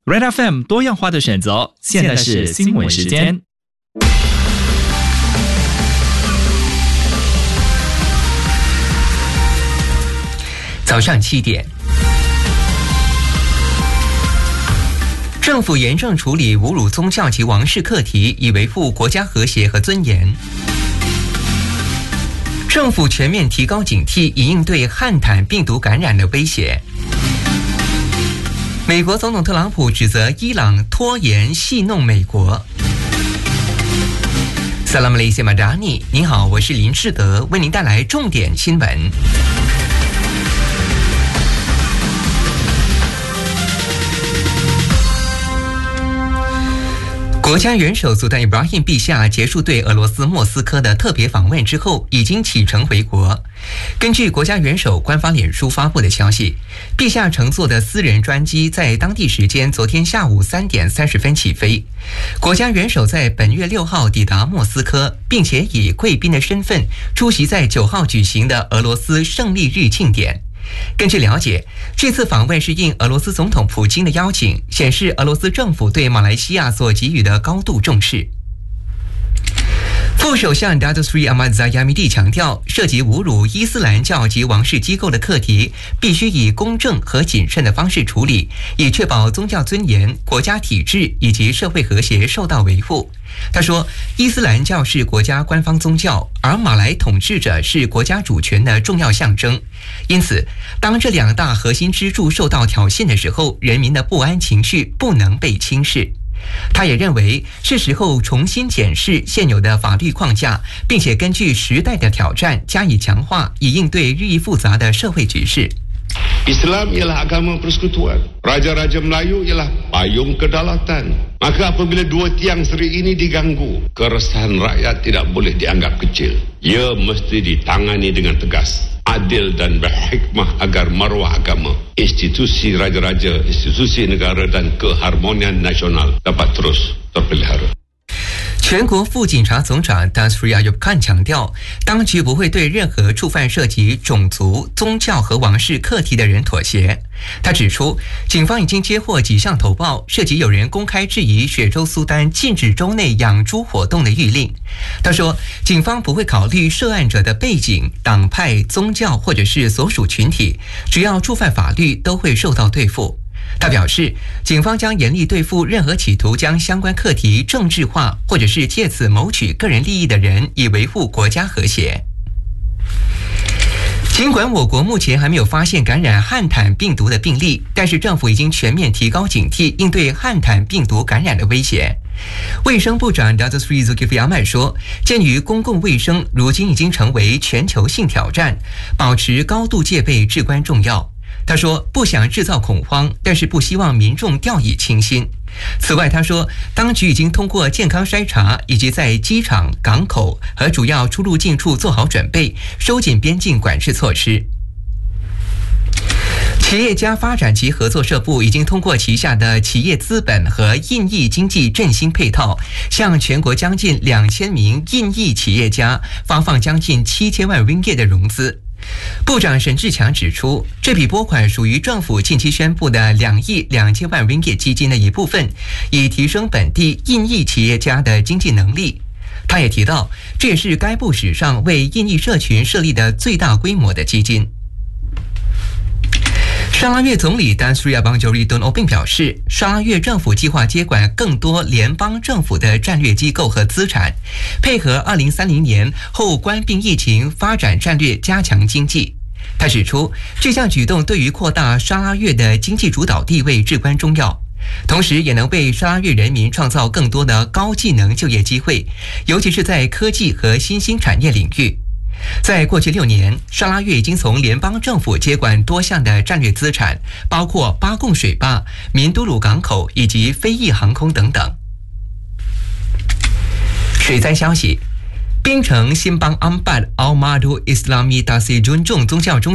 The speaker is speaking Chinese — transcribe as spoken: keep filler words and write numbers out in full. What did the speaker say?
Red F M 多样化的选择，现在是新闻时间。 早上七点，政府严正处理侮辱宗教及王室课题，以维护国家和谐和尊严。政府全面提高警惕，以应对汉坦病毒感染的威胁。美国总统特朗普指责伊朗拖延戏弄美国。萨拉姆雷西马达尼，您好，我是林志德，为您带来重点新闻。国家元首苏丹伊布拉欣陛下结束对俄罗斯莫斯科的特别访问之后，已经启程回国。根据国家元首官方脸书发布的消息，陛下乘坐的私人专机在当地时间昨天下午三点三十分起飞。国家元首在本月六号抵达莫斯科，并且以贵宾的身份出席在九号举行的俄罗斯胜利日庆典。根据了解，这次访问是应俄罗斯总统普京的邀请，显示俄罗斯政府对马来西亚所给予的高度重视。副首相 Datuk Seri Ahmad Zahid 强调，涉及侮辱伊斯兰教及王室机构的课题，必须以公正和谨慎的方式处理，以确保宗教尊严、国家体制以及社会和谐受到维护。他说，伊斯兰教是国家官方宗教，而马来统治者是国家主权的重要象征。因此，当这两大核心支柱受到挑衅的时候，人民的不安情绪不能被轻视。他也认为是时候重新检视现有的法律框架，并且根据时代的挑战加以强化，以应对日益复杂的社会局势。 Islam ialah agama persekutuan. Raja-raja Melayu ialah payung kedaulatan. Maka apabila dua tiang seri ini diganggu, keresahan rakyat tidak boleh dianggap kecil. Ia mesti ditangani dengan tegas, adil dan berhikmah agar maruah agama, institusi raja-raja, institusi negara dan keharmonian nasional dapat terus terpelihara。 全国副警察总长 Tan Sri Ayub Khan 强调，当局不会对任何触犯涉及种族、宗教和王室课题的人妥协。他指出，警方已经接获几项投报，涉及有人公开质疑雪州苏丹禁止州内养猪活动的谕令。他说，警方不会考虑涉案者的背景、党派、宗教或者是所属群体，只要触犯法律都会受到对付。他表示，警方将严厉对付任何企图将相关课题政治化，或者是借此谋取个人利益的人，以维护国家和谐。尽管我国目前还没有发现感染汉坦病毒的病例，但是政府已经全面提高警惕，应对汉坦病毒感染的威胁。卫生部长 Datuk Seri Zulkifli Ahmad 说，鉴于公共卫生如今已经成为全球性挑战，保持高度戒备至关重要。他说，不想制造恐慌，但是不希望民众掉以轻心。此外，他说，当局已经通过健康筛查，以及在机场、港口和主要出入境处做好准备，收紧边境管制措施。企业家发展及合作社部已经通过旗下的企业资本和印裔经济振兴配套，向全国将近两千名印裔企业家发放将近七千万 ringgit 的融资。部长沈志强指出，这笔拨款属于政府近期宣布的两亿两千万 ringgit 基金的一部分，以提升本地印裔企业家的经济能力。他也提到，这也是该部史上为印裔社群设立的最大规模的基金。沙拉越总理 Tan Sri Abang Johari Tun Oping 表示，沙拉越政府计划接管更多联邦政府的战略机构和资产，配合二零三零年后关闭疫情发展战略，加强经济。他指出，这项举动对于扩大沙拉越的经济主导地位至关重要，同时也能为沙拉越人民创造更多的高技能就业机会，尤其是在科技和新兴产业领域。在过去六年，沙拉越已经从联邦政府接管多项的战略资产，包括巴贡水坝、民都鲁港口以及飞翼航空等等。水灾消息，槟城新邦安巴奥马杜伊斯拉米达西尊重宗教中